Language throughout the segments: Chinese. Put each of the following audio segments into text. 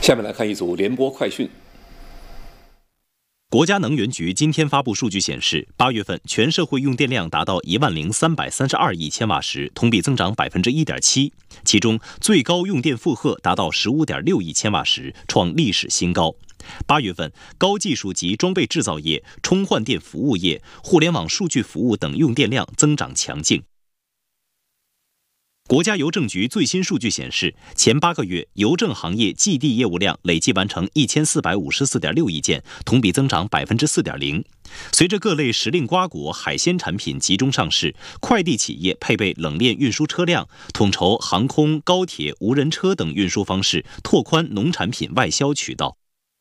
下面来看一组联播快讯。 国家能源局今天发布数据显示，8月份全社会用电量达到10332亿千瓦时，同比增长1.7%。其中最高用电负荷达到15.6亿千瓦时，创历史新高。8月份，高技术及装备制造业、充换电服务业、互联网数据服务等用电量增长强劲。国家邮政局最新数据显示，前8个月邮政行业寄递业务量累计完成1454.6亿件，同比增长4.0%。随着各类时令瓜果、海鲜产品集中上市，快递企业配备冷链运输车辆，统筹航空、高铁、无人车等运输方式，拓宽农产品外销渠道。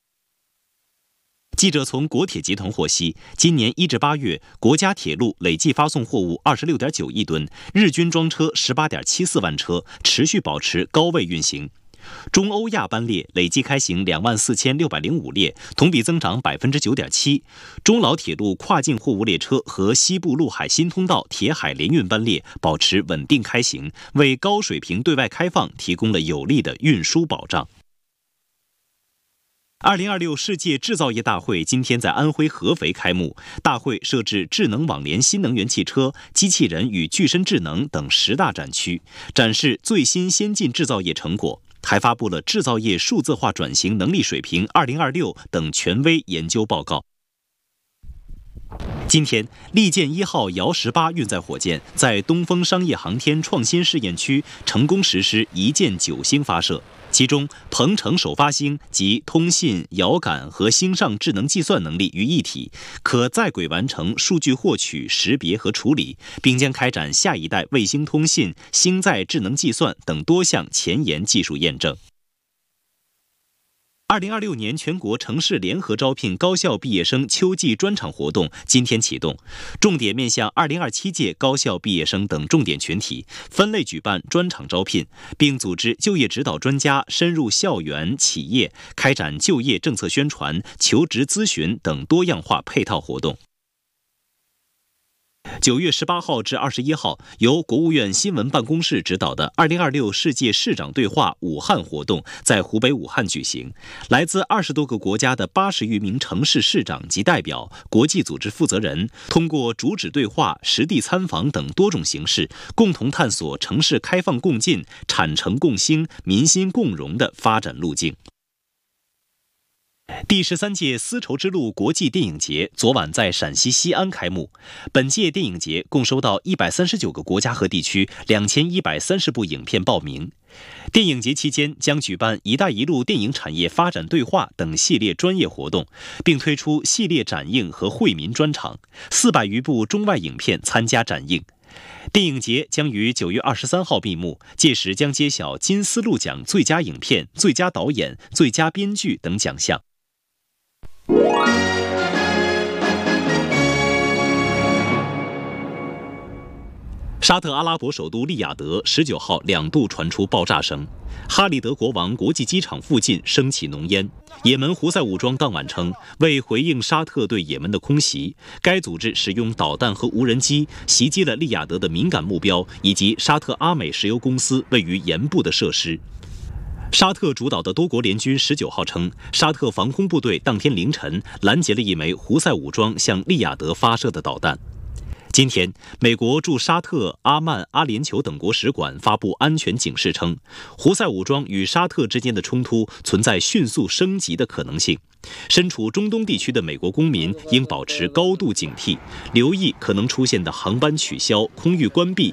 记者从国铁集团获悉，今年1至8月，国家铁路累计发送货物26.9亿吨，日均装车18.74万车，持续保持高位运行。中欧亚班列累计开行24605列，同比增长9.7%。中老铁路跨境货物列车和西部陆海新通道铁海联运班列保持稳定开行，为高水平对外开放提供了有力的运输保障。2026世界制造业大会今天在安徽合肥开幕。大会设置智能网联新能源汽车、机器人与具身智能等10大展区，展示最新先进制造业成果，还发布了制造业数字化转型能力水平2026等权威研究报告。今天，利剑1号遥18运载火箭在东风商业航天创新试验区成功实施1箭9星发射，其中鹏程首发星集通信、遥感和星上智能计算能力于一体，可在轨完成数据获取、识别和处理，并将开展下一代卫星通信、星载智能计算等多项前沿技术验证。2026年全国城市联合招聘高校毕业生秋季专场活动今天启动，重点面向2027届高校毕业生等重点群体，分类举办专场招聘，并组织就业指导专家深入校园、企业，开展就业政策宣传、求职咨询等多样化配套活动。9月18号至21号，由国务院新闻办公室指导的2026世界市长对话武汉活动在湖北武汉举行。来自20多个国家的80余名城市市长及代表、国际组织负责人，通过主旨对话、实地参访等多种形式，共同探索城市开放共进、产城共兴、民心共荣的发展路径。第13届丝绸之路国际电影节昨晚在陕西西安开幕。本届电影节共收到139个国家和地区2130部影片报名。电影节期间将举办“一带一路”电影产业发展对话等系列专业活动，并推出系列展映和惠民专场，400余部中外影片参加展映。电影节将于9月23号闭幕，届时将揭晓金丝鹿奖最佳影片、最佳导演、最佳编剧等奖项。沙特阿拉伯首都利雅得19号2度传出爆炸声，哈里德国王国际机场附近升起浓烟。也门胡塞武装当晚称，为回应沙特对也门的空袭，该组织使用导弹和无人机袭击了利雅得的敏感目标以及沙特阿美石油公司位于盐部的设施。沙特主导的多国联军19号称，沙特防空部队当天凌晨拦截了一枚胡塞武装向利雅得发射的导弹。今天，美国驻沙特、阿曼、阿联酋等国使馆发布安全警示称，胡塞武装与沙特之间的冲突存在迅速升级的可能性。身处中东地区的美国公民应保持高度警惕，留意可能出现的航班取消、空域关闭